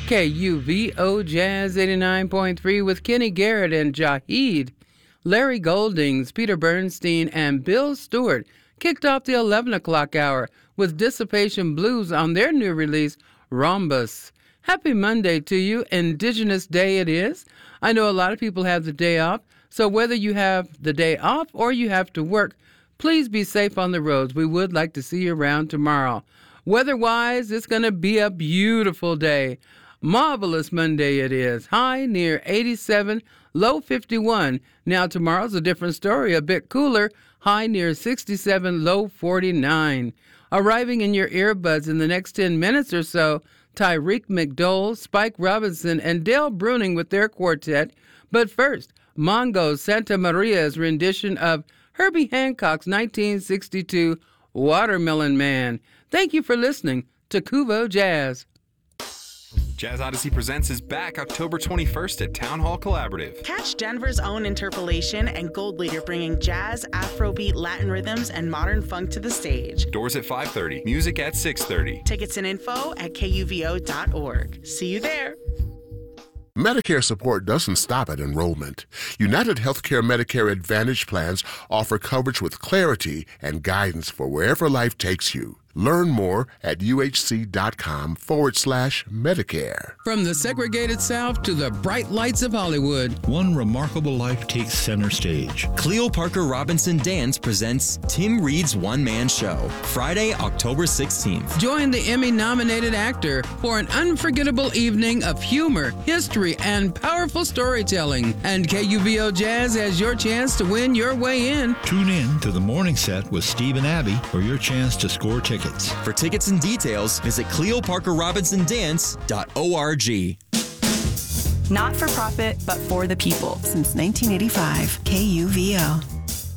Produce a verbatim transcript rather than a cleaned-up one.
K U V O Jazz eighty-nine point three with Kenny Garrett and Jaheed. Larry Goldings, Peter Bernstein, and Bill Stewart kicked off the eleven o'clock hour with Dissipation Blues on their new release, Rhombus. Happy Monday to you. Indigenous Day it is. I know a lot of people have the day off, so whether you have the day off or you have to work, please be safe on the roads. We would like to see you around tomorrow. Weather-wise, it's going to be a beautiful day. Marvelous Monday it is. High near eighty-seven, low fifty-one. Now tomorrow's a different story, a bit cooler. High near sixty-seven, low forty-nine. Arriving in your earbuds in the next ten minutes or so, Tyreek McDowell, Spike Robinson, and Dale Bruning with their quartet. But first, Mongo Santa Maria's rendition of Herbie Hancock's nineteen sixty-two Watermelon Man. Thank you for listening to Kuvo Jazz. Jazz Odyssey Presents is back October twenty-first at Town Hall Collaborative. Catch Denver's own Interpolation and Gold Leader bringing jazz, Afrobeat, Latin rhythms, and modern funk to the stage. Doors at five thirty, music at six thirty. Tickets and info at K U V O dot org. See you there. Medicare support doesn't stop at enrollment. United Healthcare Medicare Advantage plans offer coverage with clarity and guidance for wherever life takes you. Learn more at uhc.com forward slash Medicare. From the segregated South to the bright lights of Hollywood, one remarkable life takes center stage. Cleo Parker Robinson Dance presents Tim Reed's one-man show, Friday, October sixteenth. Join the Emmy-nominated actor for an unforgettable evening of humor, history, and powerful storytelling. And K U V O Jazz has your chance to win your way in. Tune in to the morning set with Steve and Abby for your chance to score tickets. For tickets and details, visit cleo parker robinson dance dot org. Not for profit, but for the people. Since nineteen eighty-five, K U V O.